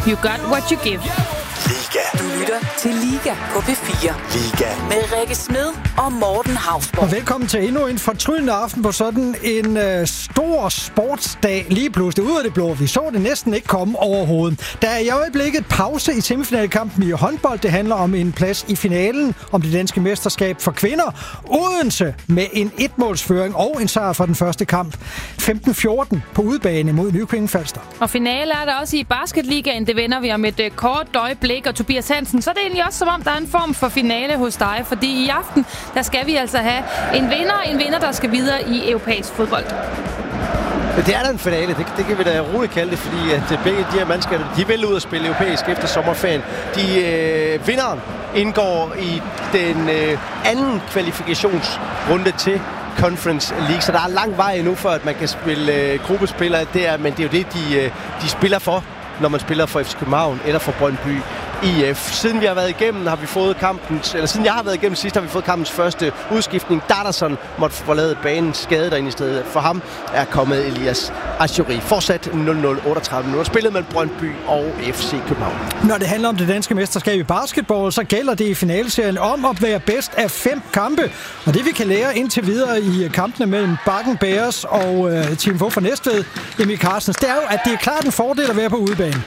You got what you give. Liga. Du lytter til Liga på P4. Liga. Med Rikke Smed og Morten Hausborg. Og velkommen til endnu en fortryllende aften på sådan en stor sportsdag. Lige pludselig ud af det blå. Vi så det næsten ikke komme overhovedet. Der er i øjeblikket pause i semifinalkampen i håndbold. Det handler om en plads i finalen om det danske mesterskab for kvinder. Odense med en 1-målsføring og en sejr for den første kamp. 15-14 på udebane mod Nykøbing Falster. Og finale er der også i Basketligaen. Det vender vi om et kort øjeblik. Og Tobias Hansen, så er det egentlig også som om, der er en form for finale hos dig. Fordi i aften, der skal vi altså have en vinder, der skal videre i europæisk fodbold. Det er da en finale, det kan vi da roligt kalde det, fordi at begge de her mandskaber, de vil ud og spille europæisk efter sommerferien. Vinderen indgår i den anden kvalifikationsrunde til Conference League, så der er lang vej endnu, for at man kan spille gruppespillere der, men det er jo det, de spiller for, når man spiller for FC København eller for Brøndby IF. Siden vi har været igennem, har vi fået kampens, eller siden jeg har været igennem sidst, har vi fået kampens første udskiftning. Darderson måtte forlade banen skadet derinde i stedet. For ham er kommet Elias Ashuri. Fortsat 0-0, 38 minutter. Spillet mellem Brøndby og FC København. Når det handler om det danske mesterskab i basketball, så gælder det i finaleserien om at være bedst af 5 kampe. Og det vi kan lære indtil videre i kampene mellem Bakken Bears og Team Fogh fra Næstved, Emil Carstens, det er jo, at det er klart en fordel at være på udebane.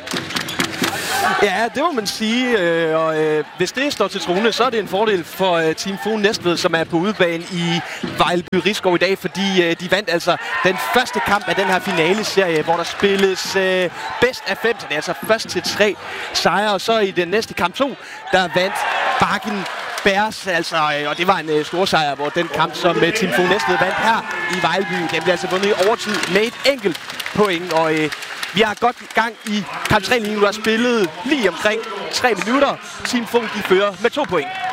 Ja, det må man sige, hvis det står til troende, så er det en fordel for Team Fogh Næstved, som er på udebane i Vejlby Risskov i dag, fordi de vandt altså den første kamp af den her finaleserie, hvor der spilles bedst af 5, så det er altså først til 3 sejre, og så i den næste kamp 2, der vandt Bakken Bears, altså, og det var en stor sejr, hvor den kamp, som Team Fogh Næstved vandt her i Vejlby, den blev altså vundet i overtid med et enkelt point, og vi har godt gang i kamp 3 lige nu, der er spillet lige omkring 3 minutter. Team Fogh, de fører med 2 point.